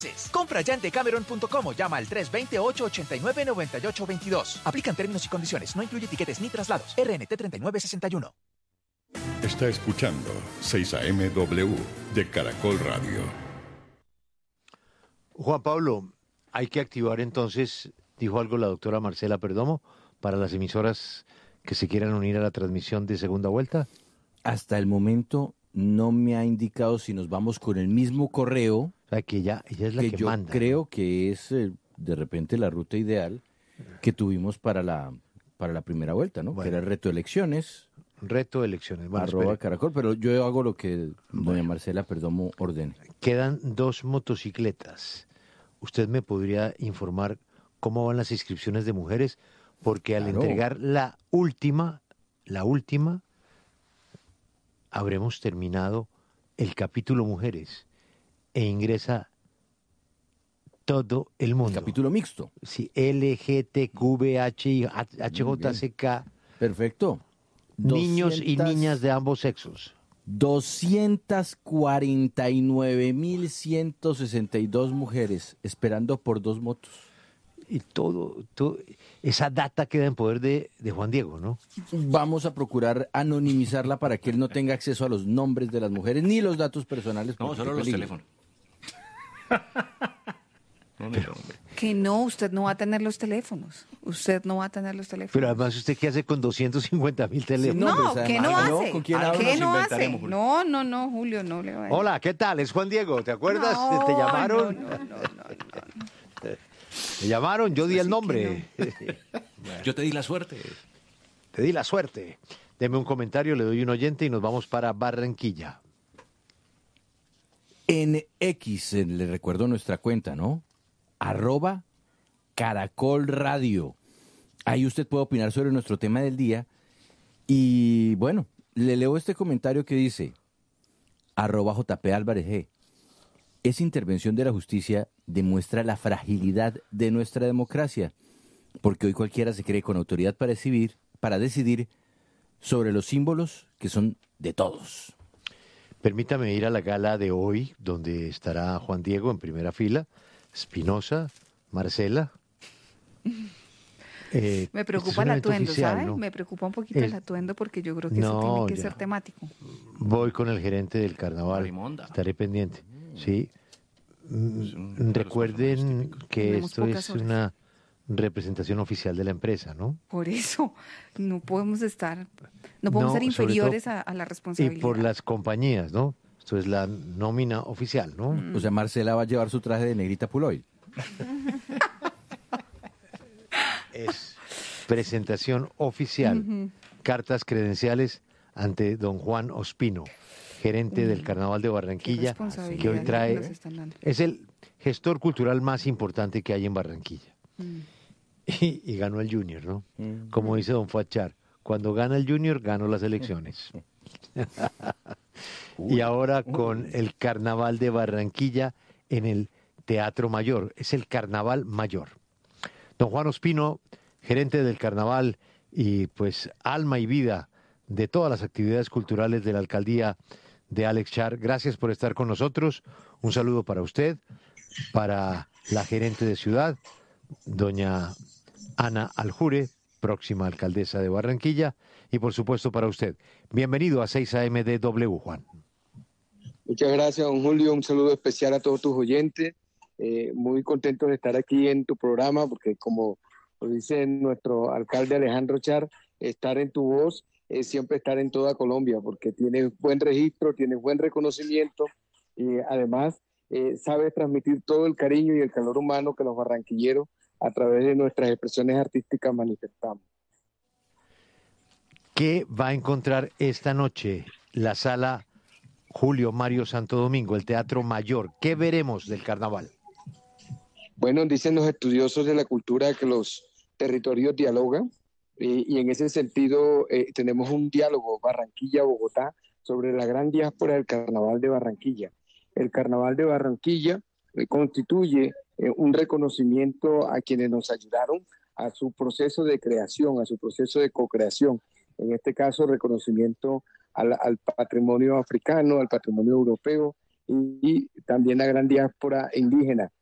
Compra ya en decameron.com o llama al 320-889-9822. Aplican términos y condiciones. No incluye tiquetes ni traslados. RNT 3961. Está escuchando 6am de Caracol Radio. Juan Pablo, hay que activar entonces, dijo algo la doctora Marcela Perdomo, para las emisoras que se quieran unir a la transmisión de segunda vuelta. Hasta el momento no me ha indicado si nos vamos con el mismo correo. O sea, que ella es la que yo manda. Creo que es de repente la ruta ideal que tuvimos para la primera vuelta, ¿no? Bueno. Que era el reto de elecciones. Reto de elecciones. Bueno, @ Caracol, pero yo hago lo que doña Marcela Perdomo ordene. Quedan 2 motocicletas. ¿Usted me podría informar cómo van las inscripciones de mujeres? Porque al entregar la última, habremos terminado el capítulo mujeres e ingresa todo el mundo. El capítulo mixto. Sí, LGTQVH, HJCK. Perfecto. Niños y niñas de ambos sexos. 249.162 mujeres esperando por 2 motos. Y todo, esa data queda en poder de Juan Diego, ¿no? Vamos a procurar anonimizarla para que él no tenga acceso a los nombres de las mujeres ni los datos personales. No, solo los teléfonos. Que no, usted no va a tener los teléfonos. Pero además, ¿usted qué hace con 250,000 teléfonos? No, ¿qué no hace? ¿Con quién ¿Qué no hace? No, Julio, no le va a decir. Hola, ¿qué tal? Es Juan Diego, ¿te acuerdas? No, ¿Te llamaron? No. ¿Te llamaron? Yo di el nombre. Yo te di la suerte. Te di la suerte. Deme un comentario, le doy un oyente y nos vamos para Barranquilla. En X, le recuerdo nuestra cuenta, ¿no? @Caracol Radio. Ahí usted puede opinar sobre nuestro tema del día. Y bueno, le leo este comentario que dice, @JP Álvarez G. Esa intervención de la justicia demuestra la fragilidad de nuestra democracia, porque hoy cualquiera se cree con autoridad para decidir sobre los símbolos que son de todos. Permítame ir a la gala de hoy, donde estará Juan Diego en primera fila, Espinosa, Marcela. Me preocupa el atuendo, ¿sabe? ¿No? Me preocupa un poquito el atuendo porque yo creo que eso tiene que ser temático. Voy con el gerente del carnaval. Raimonda. Estaré pendiente. Sí. Recuerden que esto es una representación oficial de la empresa, ¿no? Por eso no podemos ser inferiores a la responsabilidad. Y por las compañías, ¿no? Esto es la nómina oficial, ¿no? O sea, Marcela va a llevar su traje de negrita Puloy. Es presentación oficial, cartas credenciales ante don Juan Ospino, gerente del Carnaval de Barranquilla, que hoy trae, es el gestor cultural más importante que hay en Barranquilla. Y ganó el Junior, ¿no? Como dice don Fuachar, cuando gana el Junior, ganó las elecciones. Y ahora con el Carnaval de Barranquilla en el Teatro Mayor, es el Carnaval Mayor. Don Juan Ospino, gerente del Carnaval y pues alma y vida de todas las actividades culturales de la alcaldía de Alex Char, gracias por estar con nosotros. Un saludo para usted, para la gerente de ciudad, doña Ana Aljure, próxima alcaldesa de Barranquilla, y por supuesto para usted. Bienvenido a 6am DW, Juan. Muchas gracias, don Julio. Un saludo especial a todos tus oyentes. Muy contento de estar aquí en tu programa, porque como lo dice nuestro alcalde Alejandro Char, estar en tu voz es siempre estar en toda Colombia, porque tienes buen registro, tienes buen reconocimiento y además sabes transmitir todo el cariño y el calor humano que los barranquilleros a través de nuestras expresiones artísticas manifestamos. ¿Qué va a encontrar esta noche la sala Julio Mario Santo Domingo, el Teatro Mayor? ¿Qué veremos del carnaval? Bueno, dicen los estudiosos de la cultura que los territorios dialogan y en ese sentido tenemos un diálogo Barranquilla-Bogotá sobre la gran diáspora del Carnaval de Barranquilla. El Carnaval de Barranquilla constituye un reconocimiento a quienes nos ayudaron a su proceso de creación, a su proceso de co-creación. En este caso, reconocimiento al patrimonio africano, al patrimonio europeo y también la gran diáspora indígena